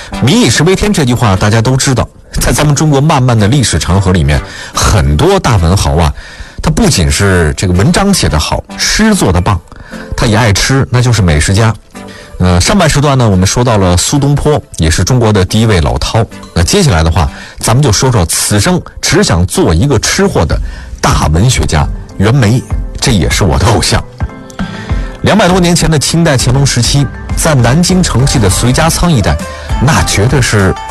民以食为天这句话大家都知道，在咱们中国漫漫的历史长河里面，很多大文豪啊，他不仅是这个文章写得好，诗做得棒，他也爱吃，那就是美食家。上半时段呢，我们说到了苏东坡，也是中国的第一位老饕。那接下来的话，咱们就说说此生只想做一个吃货的大文学家袁枚，这也是我的偶像。200多年前的清代乾隆时期，在南京城西的随家仓一带，那绝对是